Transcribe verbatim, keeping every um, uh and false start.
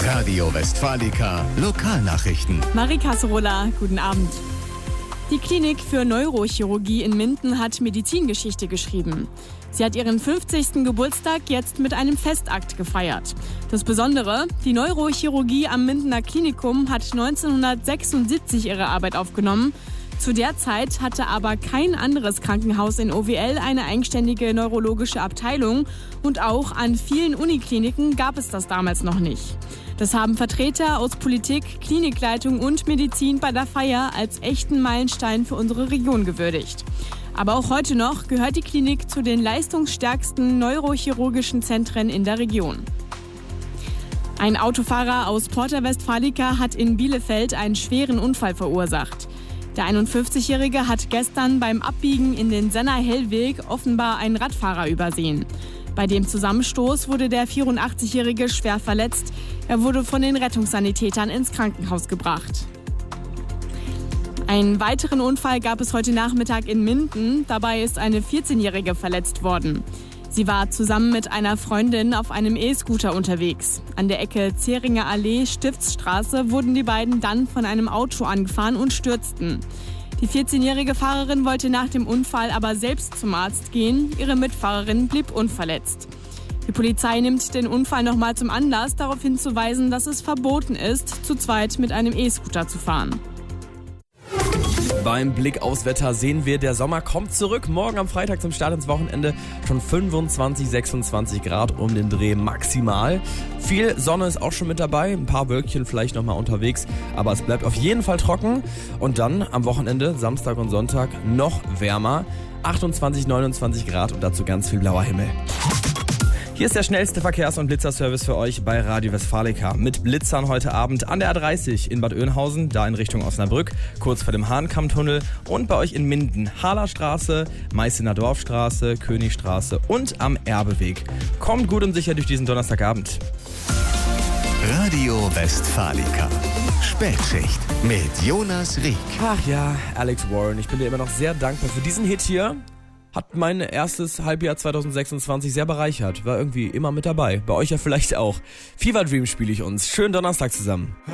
Radio Westfalica Lokalnachrichten. Marie Kasserola, guten Abend. Die Klinik für Neurochirurgie in Minden hat Medizingeschichte geschrieben. Sie hat ihren fünfzigsten Geburtstag jetzt mit einem Festakt gefeiert. Das Besondere, die Neurochirurgie am Mindener Klinikum hat neunzehnhundertsechsundsiebzig ihre Arbeit aufgenommen. Zu der Zeit hatte aber kein anderes Krankenhaus in O W L eine eigenständige neurologische Abteilung und auch an vielen Unikliniken gab es das damals noch nicht. Das haben Vertreter aus Politik, Klinikleitung und Medizin bei der Feier als echten Meilenstein für unsere Region gewürdigt. Aber auch heute noch gehört die Klinik zu den leistungsstärksten neurochirurgischen Zentren in der Region. Ein Autofahrer aus Porta Westfalica hat in Bielefeld einen schweren Unfall verursacht. Der einundfünfzigjährige hat gestern beim Abbiegen in den Senner Hellweg offenbar einen Radfahrer übersehen. Bei dem Zusammenstoß wurde der vierundachtzigjährige schwer verletzt. Er wurde von den Rettungssanitätern ins Krankenhaus gebracht. Einen weiteren Unfall gab es heute Nachmittag in Minden. Dabei ist eine vierzehnjährige verletzt worden. Sie war zusammen mit einer Freundin auf einem E-Scooter unterwegs. An der Ecke Zähringer Allee, Stiftsstraße wurden die beiden dann von einem Auto angefahren und stürzten. Die vierzehnjährige Fahrerin wollte nach dem Unfall aber selbst zum Arzt gehen. Ihre Mitfahrerin blieb unverletzt. Die Polizei nimmt den Unfall nochmal zum Anlass, darauf hinzuweisen, dass es verboten ist, zu zweit mit einem E-Scooter zu fahren. Beim Blick aufs Wetter sehen wir, der Sommer kommt zurück. Morgen am Freitag zum Start ins Wochenende schon fünfundzwanzig, sechsundzwanzig Grad um den Dreh maximal. Viel Sonne ist auch schon mit dabei, ein paar Wölkchen vielleicht nochmal unterwegs, aber es bleibt auf jeden Fall trocken. Und dann am Wochenende, Samstag und Sonntag, noch wärmer. achtundzwanzig, neunundzwanzig Grad und dazu ganz viel blauer Himmel. Hier ist der schnellste Verkehrs- und Blitzerservice für euch bei Radio Westfalica. Mit Blitzern heute Abend an der A dreißig in Bad Oeynhausen, da in Richtung Osnabrück, kurz vor dem Hahnkammtunnel und bei euch in Minden, Halerstraße, Meißener Dorfstraße, Königstraße und am Erbeweg. Kommt gut und sicher durch diesen Donnerstagabend. Radio Westfalica. Spätschicht mit Jonas Rieck. Ach ja, Alex Warren, ich bin dir immer noch sehr dankbar für diesen Hit hier. Hat mein erstes Halbjahr zweitausendsechsundzwanzig sehr bereichert. War irgendwie immer mit dabei. Bei euch ja vielleicht auch. Fever Dream spiele ich uns. Schönen Donnerstag zusammen.